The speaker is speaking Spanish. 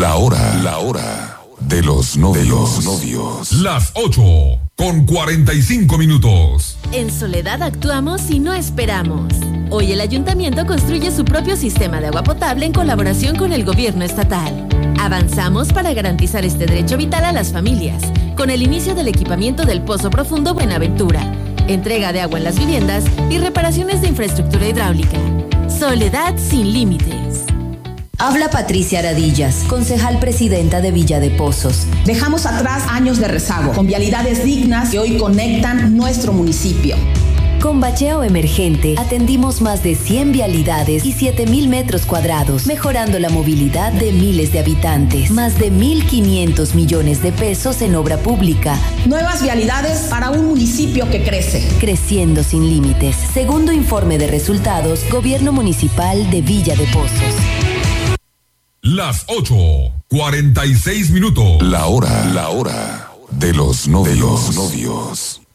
La hora de los novios. Las 8:45. En Soledad actuamos y no esperamos. Hoy el ayuntamiento construye su propio sistema de agua potable en colaboración con el gobierno estatal. Avanzamos para garantizar este derecho vital a las familias, con el inicio del equipamiento del Pozo Profundo Buenaventura, entrega de agua en las viviendas y reparaciones de infraestructura hidráulica. Soledad sin límites. Habla Patricia Aradillas, concejal presidenta de Villa de Pozos. Dejamos atrás años de rezago, con vialidades dignas que hoy conectan nuestro municipio. Con bacheo emergente atendimos más de 100 vialidades y 7,000 metros cuadrados, mejorando la movilidad de miles de habitantes. Más de 1.500 millones de pesos en obra pública. Nuevas vialidades para un municipio que crece. Creciendo sin límites. Segundo informe de resultados, Gobierno Municipal de Villa de Pozos. Las 8:46. La hora de los novios.